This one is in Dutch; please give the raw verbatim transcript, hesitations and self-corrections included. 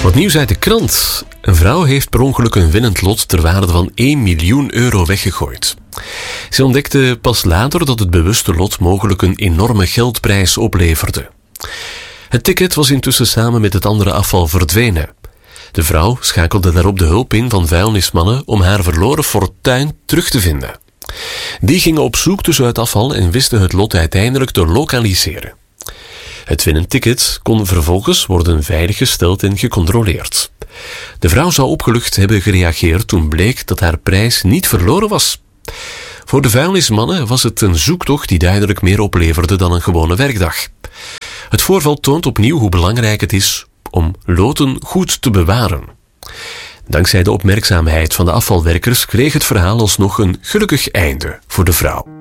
Wat nieuws uit de krant. Een vrouw heeft per ongeluk een winnend lot ter waarde van één miljoen euro weggegooid. Ze ontdekte pas later dat het bewuste lot mogelijk een enorme geldprijs opleverde. Het ticket was intussen samen met het andere afval verdwenen. De vrouw schakelde daarop de hulp in van vuilnismannen om haar verloren fortuin terug te vinden. Die gingen op zoek tussen het afval en wisten het lot uiteindelijk te lokaliseren. Het winnend ticket kon vervolgens worden veiliggesteld en gecontroleerd. De vrouw zou opgelucht hebben gereageerd toen bleek dat haar prijs niet verloren was. Voor de vuilnismannen was het een zoektocht die duidelijk meer opleverde dan een gewone werkdag. Het voorval toont opnieuw hoe belangrijk het is om loten goed te bewaren. Dankzij de opmerkzaamheid van de afvalwerkers kreeg het verhaal alsnog een gelukkig einde voor de vrouw.